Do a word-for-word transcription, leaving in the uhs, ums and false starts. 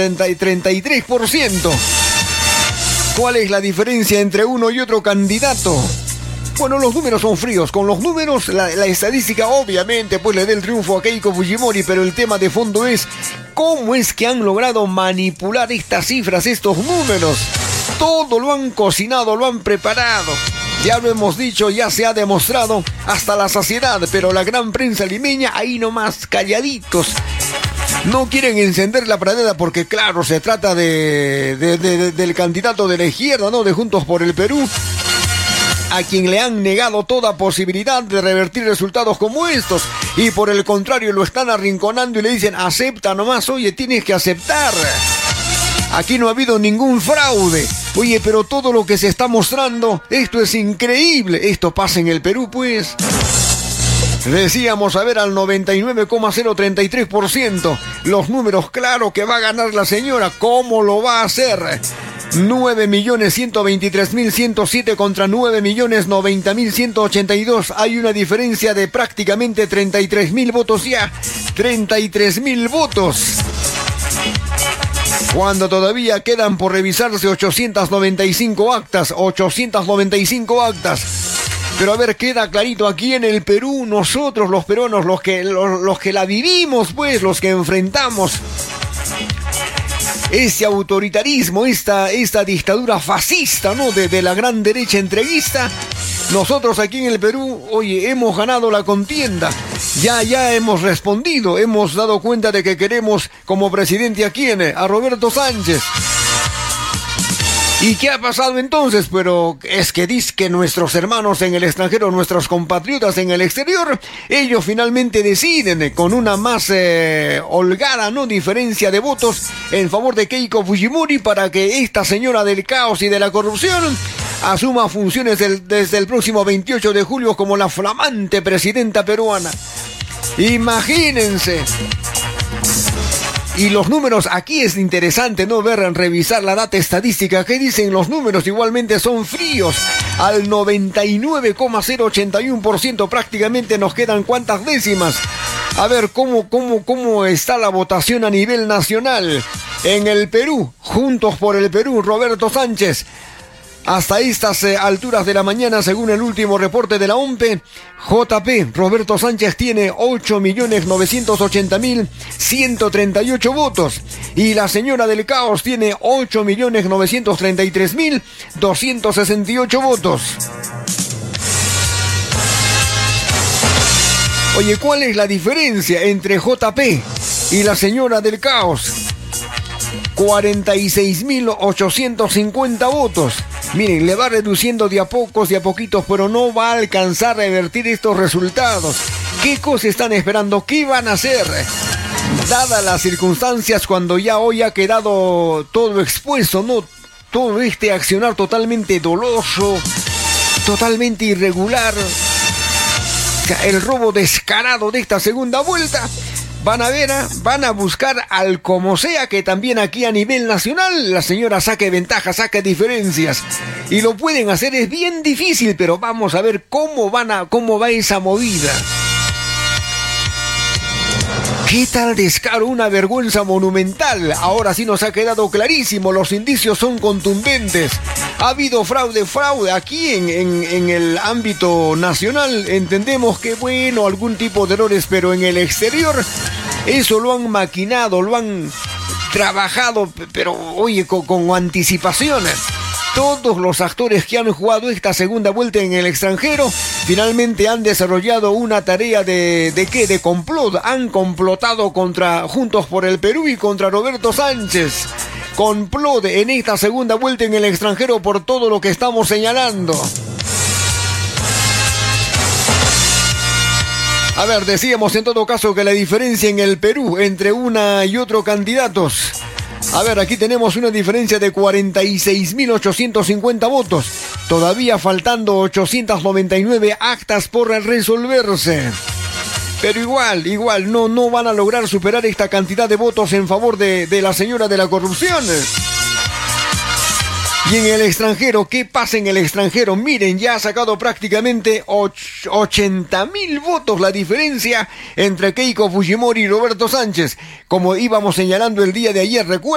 treinta y tres por ciento. ¿Cuál es la diferencia entre uno y otro candidato? Bueno, los números son fríos. Con los números, la, la estadística obviamente pues le da el triunfo a Keiko Fujimori, pero el tema de fondo es cómo es que han logrado manipular estas cifras, estos números. Todo lo han cocinado, lo han preparado. Ya lo hemos dicho, ya se ha demostrado hasta la saciedad, pero la gran prensa limeña ahí nomás, calladitos. No quieren encender la pradera porque, claro, se trata de, de, de, de del candidato de la izquierda, ¿no? De Juntos por el Perú, a quien le han negado toda posibilidad de revertir resultados como estos. Y por el contrario, lo están arrinconando y le dicen, acepta nomás, oye, tienes que aceptar. Aquí no ha habido ningún fraude. Oye, pero todo lo que se está mostrando, esto es increíble. Esto pasa en el Perú, pues. Decíamos, a ver, al noventa y nueve coma cero treinta y tres por ciento. Los números, claro que va a ganar la señora. ¿Cómo lo va a hacer? nueve millones ciento veintitrés mil ciento siete contra nueve millones noventa mil ciento ochenta y dos. Hay una diferencia de prácticamente treinta y tres mil votos ya. treinta y tres mil votos. Cuando todavía quedan por revisarse ochocientas noventa y cinco actas. ochocientas noventa y cinco actas. Pero a ver, queda clarito, aquí en el Perú, nosotros los peruanos, los que, los, los que la vivimos, pues, los que enfrentamos ese autoritarismo, esta, esta dictadura fascista, ¿no? De, de la gran derecha entreguista. Nosotros aquí en el Perú, oye, hemos ganado la contienda. Ya, ya hemos respondido, hemos dado cuenta de que queremos como presidente a quién, a Roberto Sánchez. ¿Y qué ha pasado entonces? Pero es que dice que nuestros hermanos en el extranjero, nuestros compatriotas en el exterior, ellos finalmente deciden con una más eh, holgada, ¿no? diferencia de votos en favor de Keiko Fujimori para que esta señora del caos y de la corrupción asuma funciones del, desde el próximo veintiocho de julio como la flamante presidenta peruana. Imagínense. Y los números, aquí es interesante, ¿no? Ver, revisar la data estadística. ¿Qué dicen los números? Igualmente son fríos. Al noventa y nueve coma cero ochenta y uno por ciento prácticamente nos quedan cuántas décimas. A ver, ¿cómo, cómo, cómo está la votación a nivel nacional? En el Perú, Juntos por el Perú, Roberto Sánchez. Hasta estas eh, alturas de la mañana, según el último reporte de la O M P E, J P, Roberto Sánchez tiene ocho millones novecientos ochenta mil ciento treinta y ocho votos. Y la señora del caos tiene ocho millones novecientos treinta y tres mil doscientos sesenta y ocho votos. Oye, ¿cuál es la diferencia entre J P y la señora del caos? cuarenta y seis mil ochocientos cincuenta votos. Miren, le va reduciendo de a pocos, de a poquitos, pero no va a alcanzar a revertir estos resultados. ¿Qué cosa están esperando? ¿Qué van a hacer? Dadas las circunstancias, cuando ya hoy ha quedado todo expuesto, ¿no? Todo este accionar totalmente doloso, totalmente irregular, el robo descarado de esta segunda vuelta. Van a ver, ¿eh? Van a buscar al como sea que también aquí a nivel nacional la señora saque ventajas, saque diferencias. Y lo pueden hacer, es bien difícil, pero vamos a ver cómo van a, cómo va esa movida. ¿Qué tal descaro? Una vergüenza monumental. Ahora sí nos ha quedado clarísimo, los indicios son contundentes. Ha habido fraude, fraude aquí en, en, en el ámbito nacional. Entendemos que, bueno, algún tipo de errores, pero en el exterior eso lo han maquinado, lo han trabajado, pero oye, con, con anticipaciones. Todos los actores que han jugado esta segunda vuelta en el extranjero finalmente han desarrollado una tarea de, ¿de qué? De complot. Han complotado contra Juntos por el Perú y contra Roberto Sánchez. Complot en esta segunda vuelta en el extranjero por todo lo que estamos señalando. A ver, decíamos en todo caso que la diferencia en el Perú entre una y otro candidatos. A ver, aquí tenemos una diferencia de cuarenta y seis mil ochocientos cincuenta votos. Todavía faltando ochocientas noventa y nueve actas por resolverse. Pero igual, igual, no, no van a lograr superar esta cantidad de votos en favor de, de la señora de la corrupción. Y en el extranjero, ¿qué pasa en el extranjero? Miren, ya ha sacado prácticamente ochenta mil votos la diferencia entre Keiko Fujimori y Roberto Sánchez. Como íbamos señalando el día de ayer, recuerden.